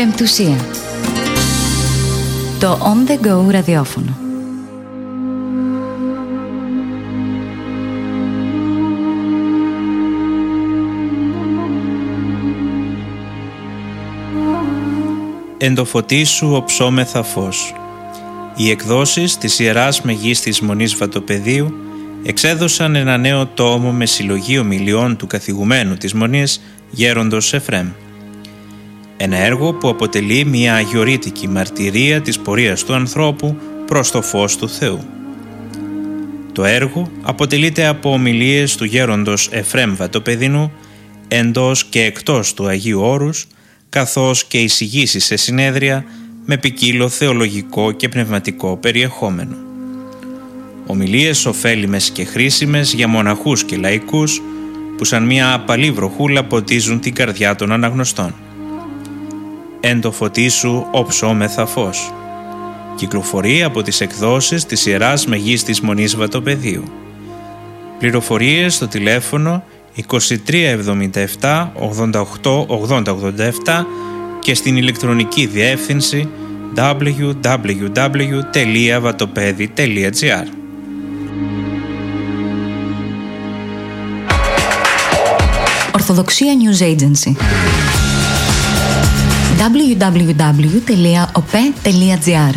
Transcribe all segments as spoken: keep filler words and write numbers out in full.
Πεμπτουσία. Το On The Go ραδιόφωνο. Εν το φωτί σου οψόμεθα φως. Οι εκδόσεις της Ιεράς Μεγίστης Μονής Βατοπεδίου εξέδωσαν ένα νέο τόμο με συλλογή ομιλιών του καθηγουμένου της Μονής, Γέροντος Εφραίμ. Ένα έργο που αποτελεί μια αγιορείτικη μαρτυρία της πορείας του ανθρώπου προς το φως του Θεού. Το έργο αποτελείται από ομιλίες του Γέροντος Εφραίμ Βατοπεδινού εντός και εκτός του Αγίου Όρους, καθώς και εισηγήσεις σε συνέδρια με ποικίλο θεολογικό και πνευματικό περιεχόμενο. Ομιλίες ωφέλιμες και χρήσιμες για μοναχούς και λαϊκούς που σαν μια απαλή βροχούλα ποτίζουν την καρδιά των αναγνωστών. Εν το φωτί σου οψόμεθα φως. Κυκλοφορεί από τις εκδόσεις της Ιεράς Μεγίστης Μονής Βατοπεδίου. Πληροφορίες στο τηλέφωνο είκοσι τρία εβδομήντα επτά ογδόντα οκτώ ογδόντα ογδόντα επτά και στην ηλεκτρονική διεύθυνση double-u double-u double-u τελεία vatopedi τελεία gr. Ορθοδοξία News Agency. double-u double-u double-u τελεία ο πι ι τελεία gr.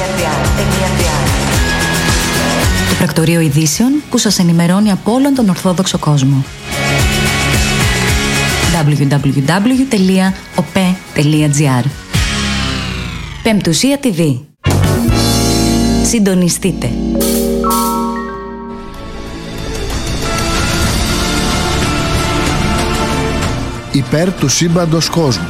Το πρακτορείο ειδήσεων που σας ενημερώνει από όλον τον Ορθόδοξο κόσμο. double-u double-u double-u τελεία ο πι ι τελεία gr. Πεμπτουσία τι βι. Συντονιστείτε. Υπέρ του σύμπαντος κόσμου.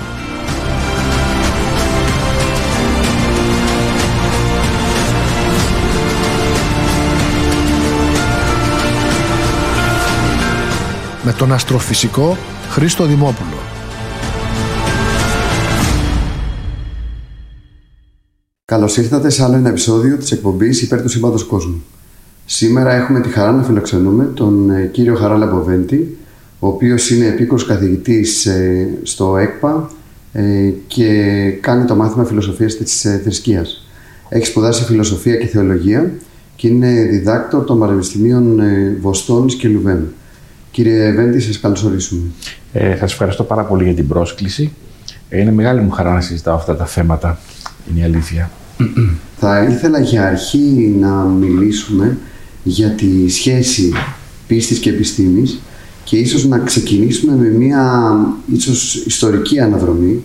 Με τον αστροφυσικό Χρήστο Δημόπουλο. Καλώς ήρθατε σε άλλο ένα επεισόδιο της εκπομπής Υπέρ του Σύμπαντος Κόσμου. Σήμερα έχουμε τη χαρά να φιλοξενούμε τον κύριο Χαράλαμπο Μποβέντη, ο οποίος είναι επίκουρος καθηγητής στο ΕΚΠΑ και κάνει το μάθημα φιλοσοφίας της θρησκείας. Έχει σπουδάσει φιλοσοφία και θεολογία και είναι διδάκτορ των Πανεπιστημίων Βοστόνης και Λουβένου. Κύριε Βέντη, σας καλωσορίσουμε. Ε, θα σας ευχαριστώ πάρα πολύ για την πρόσκληση. Ε, είναι μεγάλη μου χαρά να συζητάω αυτά τα θέματα. Είναι η αλήθεια. Θα ήθελα για αρχή να μιλήσουμε για τη σχέση πίστης και επιστήμης και ίσως να ξεκινήσουμε με μια ίσως ιστορική αναδρομή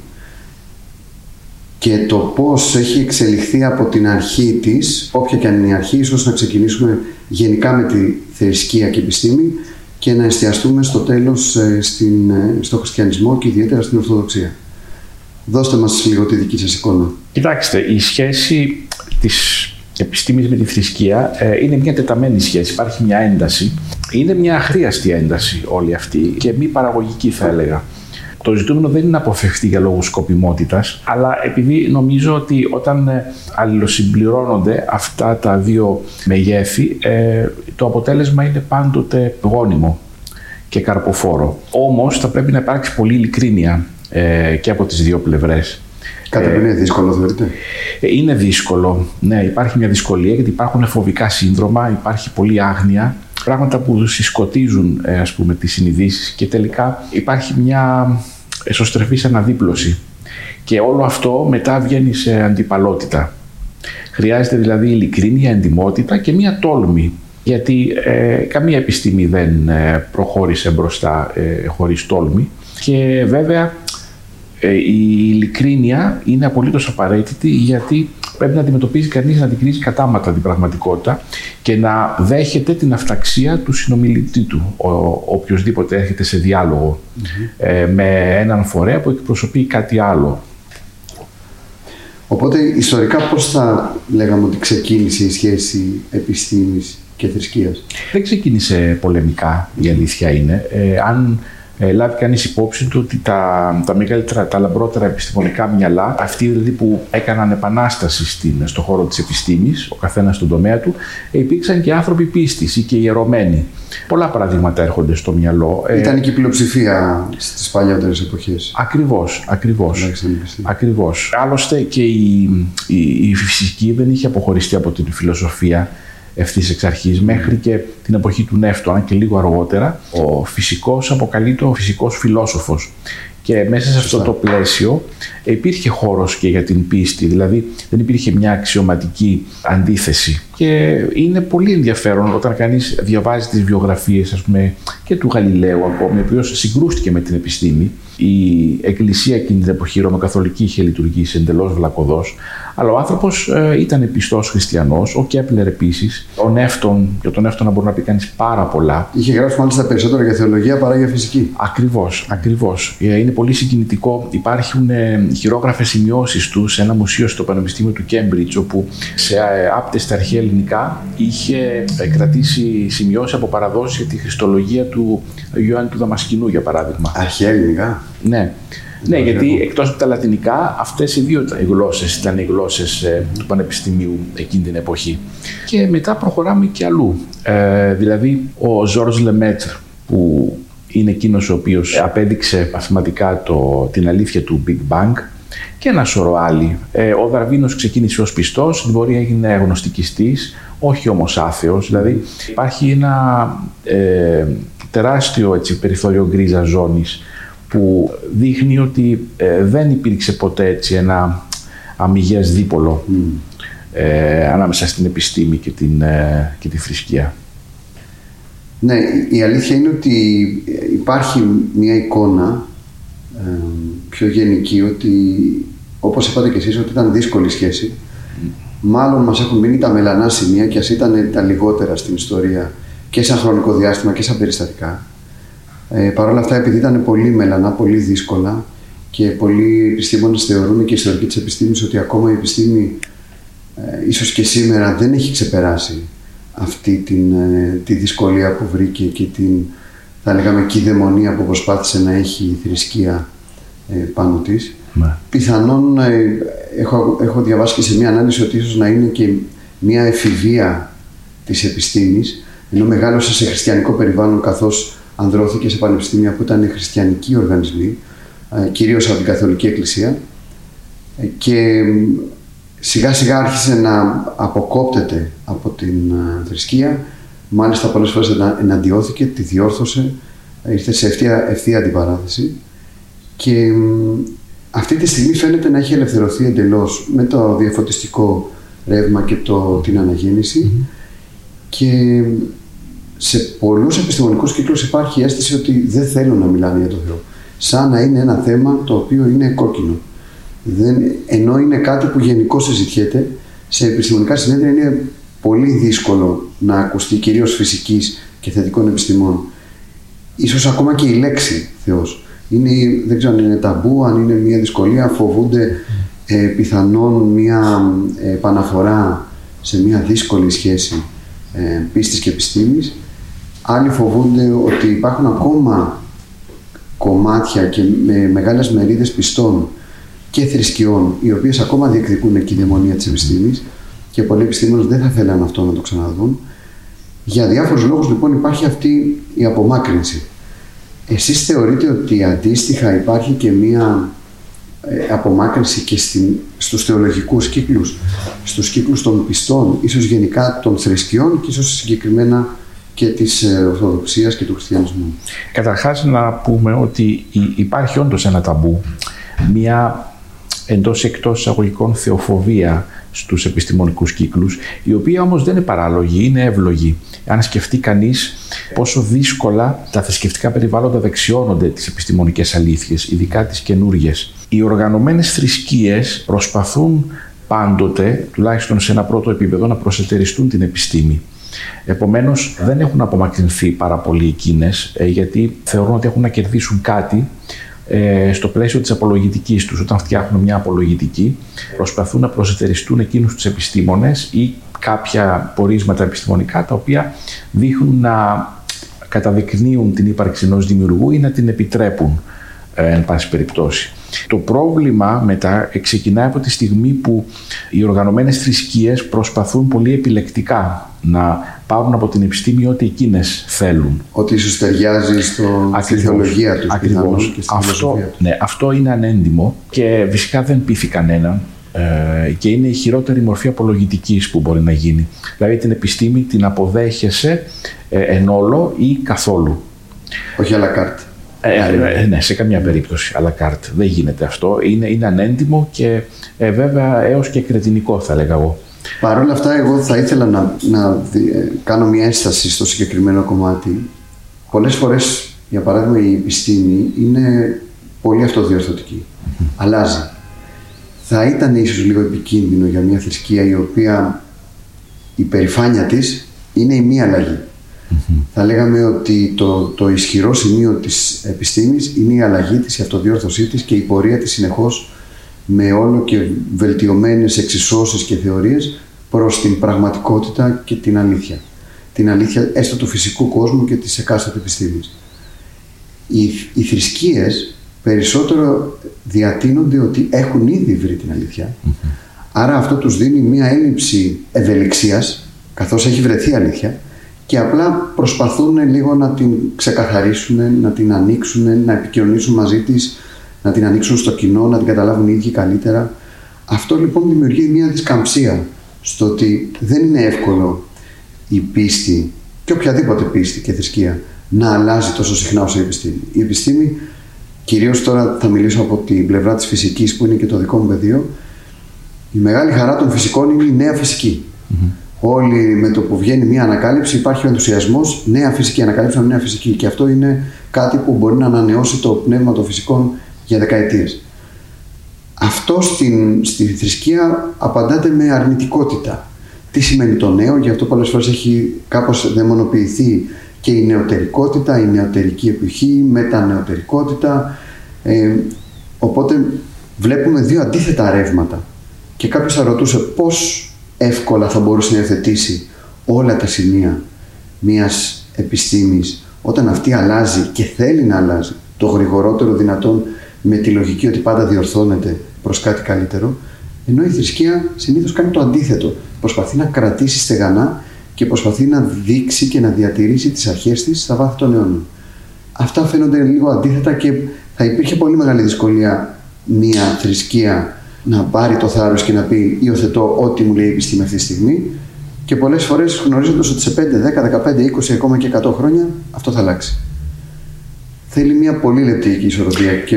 και το πώς έχει εξελιχθεί από την αρχή της, όποια και αν είναι η αρχή, ίσως να ξεκινήσουμε γενικά με τη θρησκεία και επιστήμη και να εστιαστούμε στο τέλος στην, στο χριστιανισμό και ιδιαίτερα στην Ορθοδοξία. Δώστε μας λίγο τη δική σας εικόνα. Κοιτάξτε, η σχέση της επιστήμης με τη θρησκεία ε, είναι μια τεταμένη σχέση. Υπάρχει μια ένταση. Είναι μια αχρίαστη ένταση όλη αυτή και μη παραγωγική, θα έλεγα. Το ζητούμενο δεν είναι να αποφευχθεί για λόγους σκοπιμότητας, αλλά επειδή νομίζω ότι όταν αλληλοσυμπληρώνονται αυτά τα δύο μεγέθη, ε, το αποτέλεσμα είναι πάντοτε γόνιμο και καρποφόρο. Όμως θα πρέπει να υπάρξει πολλή ειλικρίνεια ε, και από τις δύο πλευρές. Κάτι που είναι δύσκολο, θεωρείτε? Είναι δύσκολο. Ναι, υπάρχει μια δυσκολία γιατί υπάρχουν φοβικά σύνδρομα, υπάρχει πολλή άγνοια. Πράγματα που συσκοτίζουν ε, ας πούμε, τις συνειδήσεις και τελικά υπάρχει μια εσωστρεφής αναδίπλωση. Και όλο αυτό μετά βγαίνει σε αντιπαλότητα. Χρειάζεται δηλαδή ειλικρίνεια, εντιμότητα και μια τόλμη. Γιατί ε, καμία επιστήμη δεν ε, προχώρησε μπροστά ε, χωρίς τόλμη. Και βέβαια ε, η ειλικρίνεια είναι απολύτως απαραίτητη γιατί πρέπει να αντιμετωπίζει κανείς, να αντικρίζει κατάματα την πραγματικότητα και να δέχεται την αυταξία του συνομιλητή του, ο, οποιοσδήποτε έρχεται σε διάλογο mm-hmm. ε, με έναν φορέα που εκπροσωπεί κάτι άλλο. Οπότε, ιστορικά πώς θα λέγαμε ότι ξεκίνησε η σχέση επιστήμης και θρησκείας? Δεν ξεκίνησε πολεμικά, η αλήθεια είναι. Ε, αν ε, λάβει κανείς υπόψη του ότι τα, τα μεγαλύτερα, τα λαμπρότερα επιστημονικά μυαλά, αυτοί δηλαδή που έκαναν επανάσταση στην, στον χώρο της επιστήμης, ο καθένας στον τομέα του, ε, υπήρξαν και άνθρωποι πίστης ή και ιερωμένοι. Πολλά παραδείγματα έρχονται στο μυαλό. Ήταν και η πλειοψηφία στις παλιότερες εποχές. Ακριβώς, ακριβώς. ακριβώς. Άλλωστε και η, η, η φυσική δεν είχε αποχωριστεί από την φιλοσοφία ευθύς εξ αρχής, μέχρι και την εποχή του Νεύτωνα και λίγο αργότερα. Ο φυσικός αποκαλείται ο φυσικός φιλόσοφος. Και μέσα σε αυτό το πλαίσιο υπήρχε χώρος και για την πίστη, δηλαδή δεν υπήρχε μια αξιωματική αντίθεση. Και είναι πολύ ενδιαφέρον όταν κανείς διαβάζει τις βιογραφίες, ας πούμε, και του Γαλιλαίου ακόμη, ο οποίος συγκρούστηκε με την επιστήμη. Η Εκκλησία εκείνη την εποχή, η Ρωμαιοκαθολική, είχε λειτουργήσει εντελώς βλακωδώς, αλλά ο άνθρωπος ε, ήταν πιστός χριστιανός, ο Κέπλερ επίσης, ο Νεύτων, για τον Νεύτωνα μπορεί να πει κανείς πάρα πολλά. Είχε γράψει μάλιστα περισσότερο για θεολογία παρά για φυσική. Ακριβώς, ακριβώς. Είναι πολύ συγκινητικό. Υπάρχουν ε, χειρόγραφες σημειώσεις του σε ένα μουσείο στο Πανεπιστήμιο του Κέμπριτζ, όπου σε ε, άπτες στα αρχαία ελληνικά είχε ε, κρατήσει σημειώσεις από παραδόσεις για τη χριστολογία του Ιωάννη του Δαμασκηνού, για παράδειγμα. Αρχαία ελληνικά. Ναι. Ναι, γιατί εκτός από τα λατινικά, αυτές οι δύο γλώσσες ήταν οι γλώσσες ε, του Πανεπιστημίου εκείνη την εποχή. Και μετά προχωράμε και αλλού. Ε, δηλαδή, ο Ζορζ Λεμέτρ, που είναι εκείνος ο οποίος απέδειξε μαθηματικά το, την αλήθεια του Big Bang, και ένα σωρό άλλοι. Ε, ο Δαρβίνος ξεκίνησε ως πιστός, στην πορεία έγινε αγνωστικιστής, όχι όμως άθεος. Δηλαδή, υπάρχει ένα ε, τεράστιο έτσι, περιθώριο γκρίζα ζώνης, που δείχνει ότι ε, δεν υπήρξε ποτέ έτσι ένα αμιγές δίπολο mm. ε, ανάμεσα στην επιστήμη και, την, ε, και τη θρησκεία. Ναι, η αλήθεια είναι ότι υπάρχει μια εικόνα ε, πιο γενική, ότι όπως είπατε και εσείς, ότι ήταν δύσκολη σχέση. Mm. Μάλλον μας έχουν μείνει τα μελανά σημεία, και ας ήταν τα λιγότερα στην ιστορία και σαν χρονικό διάστημα και σαν περιστατικά. Ε, Παρ' όλα αυτά, επειδή ήταν πολύ μελανά, πολύ δύσκολα, και πολλοί επιστήμονες θεωρούν, και οι ιστορικοί της επιστήμης, ότι ακόμα η επιστήμη ε, ίσως και σήμερα δεν έχει ξεπεράσει αυτή την, ε, τη δυσκολία που βρήκε και την, θα λέγαμε, κυδαιμονία που προσπάθησε να έχει η θρησκεία ε, πάνω της. Ναι. Πιθανόν ε, έχω, έχω διαβάσει και σε μια ανάλυση ότι ίσως να είναι και μια εφηβεία της επιστήμης, ενώ μεγάλωσε σε χριστιανικό περιβάλλον, καθώς ανδρώθηκε σε πανεπιστήμια που ήταν χριστιανικοί οργανισμοί, κυρίως από την Καθολική Εκκλησία, και σιγά σιγά άρχισε να αποκόπτεται από την θρησκεία. Μάλιστα πολλές φορές εναντιώθηκε, τη διόρθωσε, ήρθε σε ευθεία, ευθεία αντιπαράθεση, και αυτή τη στιγμή φαίνεται να έχει ελευθερωθεί εντελώς με το διαφωτιστικό ρεύμα και το, την αναγέννηση. Mm-hmm. Και σε πολλούς επιστημονικούς κύκλους υπάρχει η αίσθηση ότι δεν θέλουν να μιλάνε για τον Θεό. Σαν να είναι ένα θέμα το οποίο είναι κόκκινο. Δεν, ενώ είναι κάτι που γενικώς συζητιέται, σε επιστημονικά συνέδρια είναι πολύ δύσκολο να ακουστεί, κυρίως φυσικής και θετικών επιστημών. Ίσως ακόμα και η λέξη Θεός. Είναι, δεν ξέρω αν είναι ταμπού, αν είναι μια δυσκολία, φοβούνται ε, πιθανόν μια ε, επαναφορά σε μια δύσκολη σχέση ε, πίστης και επιστήμης. Άλλοι φοβούνται ότι υπάρχουν ακόμα κομμάτια και με μεγάλες μερίδες πιστών και θρησκειών, οι οποίες ακόμα διεκδικούν εκεί η δαιμονία της επιστήμης, και πολλοί επιστήμονες δεν θα θέλαν αυτό να το ξαναδούν. Για διάφορους λόγους λοιπόν υπάρχει αυτή η απομάκρυνση. Εσείς θεωρείτε ότι αντίστοιχα υπάρχει και μία ε, απομάκρυνση και στην, στους θεολογικούς κύκλους, στους κύκλους των πιστών, ίσως γενικά των θρησκειών και ίσως συγκεκριμένα και της Ορθοδοξίας και του Χριστιανισμού? Καταρχάς να πούμε ότι υπάρχει όντως ένα ταμπού, μια εντός εκτός εισαγωγικών θεοφοβία στους επιστημονικούς κύκλους, η οποία όμως δεν είναι παράλογη, είναι εύλογη. Αν σκεφτεί κανείς πόσο δύσκολα τα θρησκευτικά περιβάλλοντα δεξιώνονται τις επιστημονικές αλήθειες, ειδικά τις καινούργιες. Οι οργανωμένες θρησκείες προσπαθούν πάντοτε, τουλάχιστον σε ένα πρώτο επίπεδο, να προσετεριστούν την επιστήμη. Επομένως, δεν έχουν απομακρυνθεί πάρα πολύ εκείνες, γιατί θεωρούν ότι έχουν να κερδίσουν κάτι στο πλαίσιο της απολογητικής τους. Όταν φτιάχνουν μια απολογητική, προσπαθούν να προσετεριστούν εκείνους τους επιστήμονες ή κάποια πορίσματα επιστημονικά, τα οποία δείχνουν να καταδεικνύουν την ύπαρξη ενός δημιουργού ή να την επιτρέπουν, ε, εν πάση περιπτώσει. Το πρόβλημα μετά ξεκινάει από τη στιγμή που οι οργανωμένες θρησκείες προσπαθούν πολύ επιλεκτικά να πάρουν από την επιστήμη ό,τι εκείνες θέλουν. Ότι ίσως ταιριάζει στο, στη θεολογία τους. Ακριβώς. Και στη αυτό, ναι, αυτό είναι ανέντιμο και φυσικά δεν πείθει κανέναν. Ε, και είναι η χειρότερη μορφή απολογητικής που μπορεί να γίνει. Δηλαδή την επιστήμη την αποδέχεσαι ε, εν όλο ή καθόλου. Όχι à la carte. Ε, ε, ναι, σε καμία περίπτωση à la carte. Δεν γίνεται αυτό. Είναι, είναι ανέντιμο και ε, βέβαια έως και κρετινικό, θα έλεγα εγώ. Παρ' όλα αυτά, εγώ θα ήθελα να, να δι, κάνω μια ένσταση στο συγκεκριμένο κομμάτι. Πολλές φορές, για παράδειγμα, η επιστήμη είναι πολύ αυτοδιορθωτική. Mm-hmm. Αλλάζει. Θα ήταν ίσως λίγο επικίνδυνο για μια θρησκεία η οποία η περηφάνεια της είναι η μία αλλαγή. Mm-hmm. Θα λέγαμε ότι το, το ισχυρό σημείο της επιστήμης είναι η αλλαγή της, η αυτοδιόρθωσή της και η πορεία της συνεχώς με όλο και βελτιωμένες εξισώσεις και θεωρίες προς την πραγματικότητα και την αλήθεια. Την αλήθεια έστω του φυσικού κόσμου και της εκάστοτε επιστήμης. Οι, οι θρησκείες περισσότερο διατείνονται ότι έχουν ήδη βρει την αλήθεια. Mm-hmm. Άρα αυτό τους δίνει μια έλλειψη ευελιξίας, καθώς έχει βρεθεί αλήθεια, και απλά προσπαθούν λίγο να την ξεκαθαρίσουν, να την ανοίξουν, να επικοινωνήσουν μαζί της, να την ανοίξουν στο κοινό, να την καταλάβουν οι ίδιοι καλύτερα. Αυτό λοιπόν δημιουργεί μια δισκαμψία στο ότι δεν είναι εύκολο η πίστη και οποιαδήποτε πίστη και θρησκεία να αλλάζει τόσο συχνά όσο η επιστήμη. Η επιστήμη, κυρίως τώρα θα μιλήσω από την πλευρά της φυσικής που είναι και το δικό μου πεδίο, η μεγάλη χαρά των φυσικών είναι η νέα φυσική. Mm-hmm. Όλοι με το που βγαίνει μια ανακάλυψη υπάρχει ο ενθουσιασμός, νέα φυσική, ανακάλυψη νέα φυσική, και αυτό είναι κάτι που μπορεί να ανανεώσει το πνεύμα των φυσικών για δεκαετίες. Αυτό στην, στη θρησκεία απαντάται με αρνητικότητα. Τι σημαίνει το νέο? Γι' αυτό πολλές φορές έχει κάπως δαιμονοποιηθεί και η νεωτερικότητα, η νεωτερική εποχή, η μετανεωτερικότητα. Ε, οπότε βλέπουμε δύο αντίθετα ρεύματα. Και κάποιος θα ρωτούσε πώς εύκολα θα μπορούσε να υιοθετήσει όλα τα σημεία μιας επιστήμης όταν αυτή αλλάζει και θέλει να αλλάζει το γρηγορότερο δυνατόν, με τη λογική ότι πάντα διορθώνεται προς κάτι καλύτερο, ενώ η θρησκεία συνήθως κάνει το αντίθετο. Προσπαθεί να κρατήσει στεγανά και προσπαθεί να δείξει και να διατηρήσει τις αρχές της στα βάθη των αιώνων. Αυτά φαίνονται λίγο αντίθετα και θα υπήρχε πολύ μεγάλη δυσκολία μια θρησκεία να πάρει το θάρρος και να πει υιοθετώ ό,τι μου λέει η επιστήμη αυτή τη στιγμή, και πολλές φορές γνωρίζοντας ότι σε πέντε, δέκα, δεκαπέντε, είκοσι, ακόμα και εκατό χρόνια αυτό θα αλλάξει. Θέλει μια πολύ λεπτή ισορροπία και...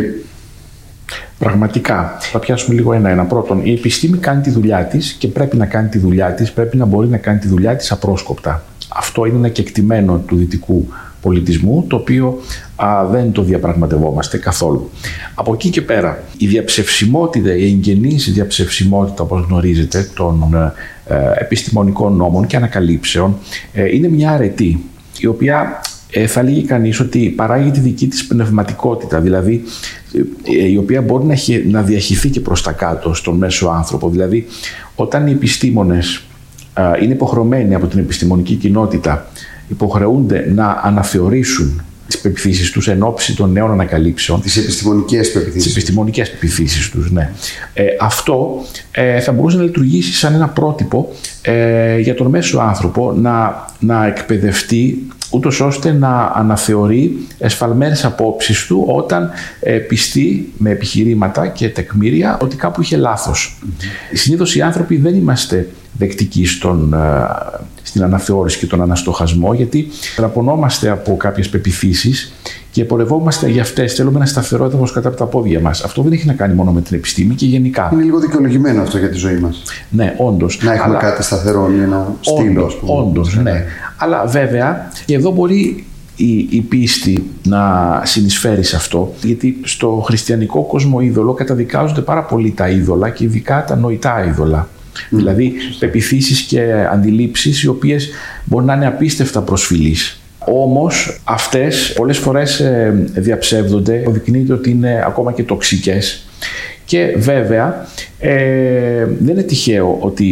Πραγματικά. Θα πιάσουμε λίγο ένα-ένα. Πρώτον, η επιστήμη κάνει τη δουλειά της και πρέπει να κάνει τη δουλειά της, πρέπει να μπορεί να κάνει τη δουλειά της απρόσκοπτα. Αυτό είναι ένα κεκτημένο του δυτικού πολιτισμού, το οποίο α, δεν το διαπραγματευόμαστε καθόλου. Από εκεί και πέρα, η διαψευσιμότητα, η εγγενής διαψευσιμότητα, όπως γνωρίζετε, των ε, επιστημονικών νόμων και ανακαλύψεων, ε, είναι μια αρετή, η οποία ε, θα λέγει κανείς ότι παράγει τη δική της πνευματικότητα, δηλαδή ε, η οποία μπορεί να, να διαχυθεί και προς τα κάτω στον μέσο άνθρωπο. Δηλαδή, όταν οι επιστήμονες ε, είναι υποχρεωμένοι από την επιστημονική κοινότητα, υποχρεούνται να αναθεωρήσουν τις πεποιθήσεις τους εν ώψη των νέων ανακαλύψεων. Τις επιστημονικές πεποιθήσεις. Τις επιστημονικές πεποιθήσεις τους, ναι. Ε, αυτό ε, θα μπορούσε να λειτουργήσει σαν ένα πρότυπο ε, για τον μέσο άνθρωπο να, να εκπαιδευτεί, ούτως ώστε να αναθεωρεί εσφαλμένες απόψεις του όταν ε, πιστεί με επιχειρήματα και τεκμήρια ότι κάπου είχε λάθος. Mm-hmm. Συνήθως οι άνθρωποι δεν είμαστε δεκτικοί στον, στην αναθεώρηση και τον αναστοχασμό, γιατί τραπωνόμαστε από κάποιες πεποιθήσεις και πορευόμαστε για αυτές. Θέλουμε ένα σταθερό έδαφος κατά από τα πόδια μας. Αυτό δεν έχει να κάνει μόνο με την επιστήμη και γενικά. Είναι λίγο δικαιολογημένο αυτό για τη ζωή μας. Ναι, όντως. Να έχουμε αλλά... κάτι σταθερό, ένα στήλο, ας πούμε. Όντως, ναι. Αλλά βέβαια, και εδώ μπορεί η, η πίστη να συνεισφέρει σε αυτό, γιατί στο χριστιανικό κόσμο είδωλο καταδικάζονται πάρα πολύ τα είδωλα και ειδικά τα νοητά είδωλα. Mm. Δηλαδή πεποιθήσεις και αντιλήψεις οι οποίες μπορεί να είναι απίστευτα προσφυλείς. Όμως αυτές πολλές φορές ε, διαψεύδονται, αποδεικνύεται ότι είναι ακόμα και τοξικές. Και βέβαια ε, δεν είναι τυχαίο ότι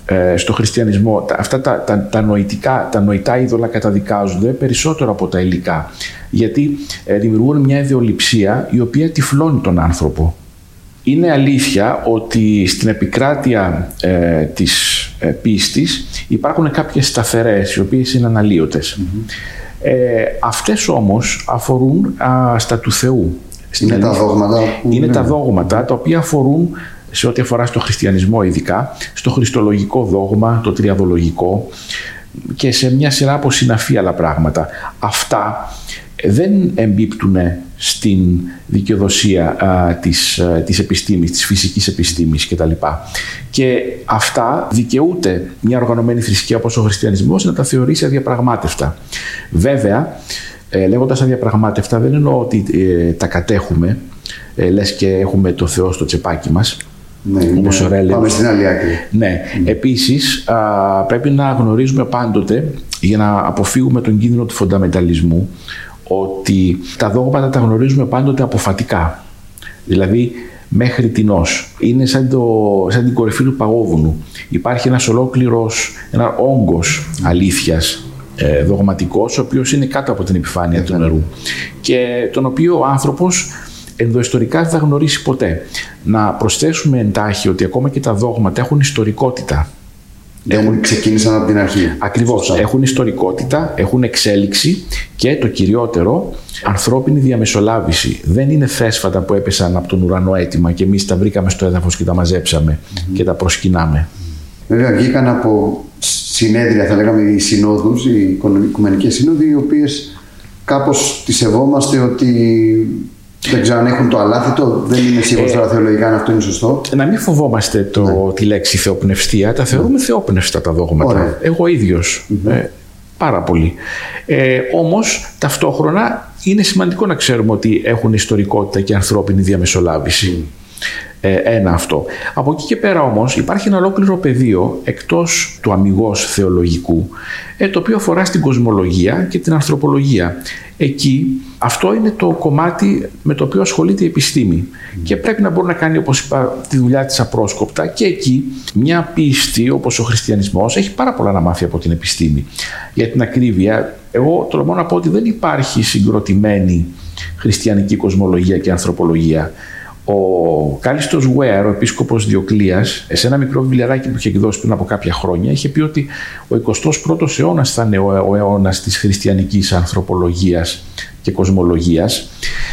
ε, στο χριστιανισμό, τα, αυτά τα, τα, τα, νοητικά, τα νοητά είδωλα καταδικάζονται περισσότερο από τα υλικά, γιατί ε, δημιουργούν μια ιδεολειψία η οποία τυφλώνει τον άνθρωπο. Είναι αλήθεια ότι στην επικράτεια ε, της ε, πίστης υπάρχουν κάποιες σταθερές, οι οποίες είναι αναλύωτες. Mm-hmm. Ε, αυτές όμως αφορούν α, στα του Θεού. Είναι τα δόγματα. Που είναι είναι. τα δόγματα τα οποία αφορούν, σε ό,τι αφορά στο χριστιανισμό ειδικά, στο χριστολογικό δόγμα, το τριαδολογικό και σε μια σειρά από συναφή άλλα πράγματα. Αυτά δεν εμπίπτουν στην δικαιοδοσία α, της, α, της επιστήμης, της φυσικής επιστήμης κτλ. Και αυτά δικαιούται μια οργανωμένη θρησκεία όπως ο χριστιανισμός να τα θεωρήσει αδιαπραγμάτευτα. Βέβαια, ε, λέγοντας αδιαπραγμάτευτα δεν εννοώ ότι ε, τα κατέχουμε, ε, λες και έχουμε το Θεό στο τσεπάκι μας. Ναι, όπως ναι. Ωραία, Πάμε στην άλλη άκρη. Ναι. Mm. Επίσης, α, πρέπει να γνωρίζουμε πάντοτε, για να αποφύγουμε τον κίνδυνο του φονταμεταλισμού, ότι τα δόγματα τα γνωρίζουμε πάντοτε αποφατικά. Δηλαδή, μέχρι τινός. Είναι σαν, το, σαν την κορυφή του παγόβουνου. Υπάρχει ένας ολόκληρος, ένα όγκος αλήθειας ε, δογματικός, ο οποίος είναι κάτω από την επιφάνεια του νερού και τον οποίο ο άνθρωπος ενδοϊστορικά δεν θα γνωρίσει ποτέ. Να προσθέσουμε εντάχει ότι ακόμα και τα δόγματα έχουν ιστορικότητα. Έχουν ξεκίνησαν από την αρχή. Ακριβώς. Σωστά. Έχουν ιστορικότητα, έχουν εξέλιξη και το κυριότερο, ανθρώπινη διαμεσολάβηση. Δεν είναι θέσφατα που έπεσαν από τον ουρανό έτοιμα και εμείς τα βρήκαμε στο έδαφος και τα μαζέψαμε mm-hmm. και τα προσκυνάμε. Βέβαια, βγήκαν από συνέδρια, θα λέγαμε, οι συνόδους, οι οικουμενικές σύνοδοι, οι οποίες κάπως τις σεβόμαστε ότι δεν ξέρω αν έχουν το αλάθητο, δεν είμαι σίγουρος τώρα θεολογικά αν αυτό είναι σωστό. Να μην φοβόμαστε το, ναι. τη λέξη θεοπνευστία, τα θεωρούμε ναι. θεόπνευστα τα δόγματα. Ωραία. Εγώ ίδιος, mm-hmm. ε, πάρα πολύ. Ε, όμως ταυτόχρονα είναι σημαντικό να ξέρουμε ότι έχουν ιστορικότητα και ανθρώπινη διαμεσολάβηση. Mm. Ε, ένα αυτό. Από εκεί και πέρα όμως υπάρχει ένα ολόκληρο πεδίο εκτός του αμιγώς θεολογικού, ε, το οποίο αφορά στην κοσμολογία και την ανθρωπολογία. Εκεί αυτό είναι το κομμάτι με το οποίο ασχολείται η επιστήμη mm. και πρέπει να μπορεί να κάνει, όπως είπα, τη δουλειά της απρόσκοπτα, και εκεί μια πίστη όπως ο χριστιανισμός έχει πάρα πολλά να μάθει από την επιστήμη. Για την ακρίβεια, εγώ τολμώ να πω ότι δεν υπάρχει συγκροτημένη χριστιανική κοσμολογία και ανθρωπολογία. Ο Κάλιστος Γουέρ, ο επίσκοπος Διοκλείας, σε ένα μικρό βιβλιαράκι που είχε εκδώσει πριν από κάποια χρόνια, είχε πει ότι ο εικοστός πρώτος αιώνας θα είναι ο αιώνας της χριστιανικής ανθρωπολογίας και κοσμολογίας.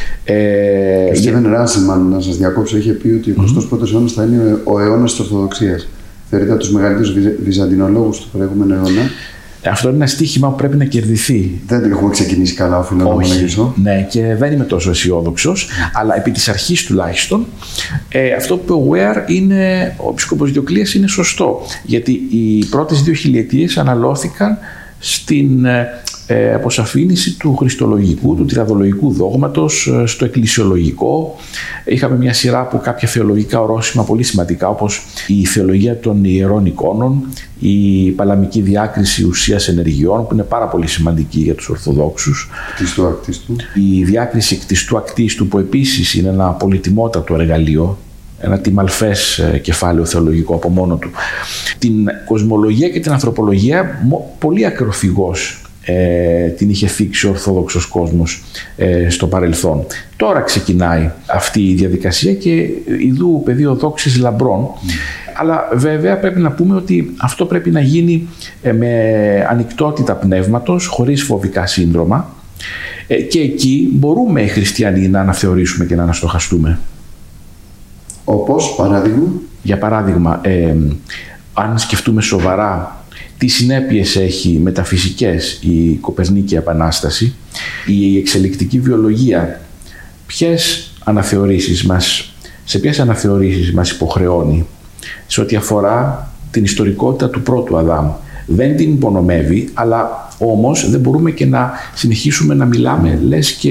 Ε, ο Στίβεν Ράσιμαν, να σας διακόψω, είχε πει ότι ο εικοστός πρώτος mm-hmm. αιώνας θα είναι ο αιώνας της Ορθοδοξίας. Θεωρείται από τους μεγαλύτερους βυζαντινολόγους του προηγούμενου αιώνα. Αυτό είναι ένα στοίχημα που πρέπει να κερδιθεί. Δεν έχουμε ξεκινήσει καλά, οφείλω να ομολογήσω. Ναι, και δεν είμαι τόσο αισιόδοξος, αλλά επί της αρχής τουλάχιστον, ε, αυτό που είπε ο Γουέρ, είναι, ο επίσκοπος Διοκλείας, είναι σωστό. Γιατί οι πρώτες δύο χιλιετίες αναλώθηκαν στην ε, αποσαφήνιση του χριστολογικού, του τριαδολογικού δόγματος, στο εκκλησιολογικό. Είχαμε μια σειρά από κάποια θεολογικά ορόσημα πολύ σημαντικά, όπως η θεολογία των ιερών εικόνων, η παλαμική διάκριση ουσίας ενεργειών, που είναι πάρα πολύ σημαντική για τους Ορθοδόξους. Κτιστού ακτίστου. Η διάκριση κτιστού ακτίστου, που επίσης είναι ένα πολυτιμότατο εργαλείο, ένα τιμαλφές κεφάλαιο θεολογικό από μόνο του. Την κοσμολογία και την ανθρωπολογία πολύ ακροφυγώς ε, την είχε θίξει ο Ορθόδοξος κόσμος ε, στο παρελθόν. Τώρα ξεκινάει αυτή η διαδικασία και ιδού πεδίο δόξης λαμπρών. Mm. Αλλά βέβαια πρέπει να πούμε ότι αυτό πρέπει να γίνει ε, με ανοιχτότητα πνεύματος, χωρίς φοβικά σύνδρομα, ε, και εκεί μπορούμε οι χριστιανοί να αναθεωρήσουμε και να αναστοχαστούμε. Όπως, παράδειγμα? Για παράδειγμα, ε, αν σκεφτούμε σοβαρά τι συνέπειες έχει μεταφυσικές η Κοπερνίκη Επανάσταση, η εξελικτική βιολογία, ποιες αναθεωρήσεις μας, σε ποιες αναθεωρήσεις μας υποχρεώνει σε ό,τι αφορά την ιστορικότητα του πρώτου Αδάμ. Δεν την υπονομεύει, αλλά όμως δεν μπορούμε και να συνεχίσουμε να μιλάμε, λες και